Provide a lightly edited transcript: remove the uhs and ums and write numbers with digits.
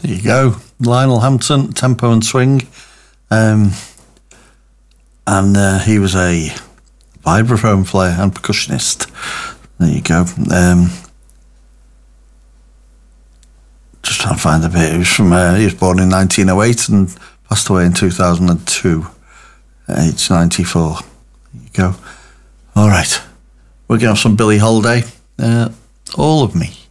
There you go. Lionel Hampton, tempo and swing. And he was a vibraphone player and percussionist. There you go. Just trying to find a bit. He was born in 1908 and passed away in 2002, age 94. There you go. All right. We're going to have some Billie Holiday. All of Me.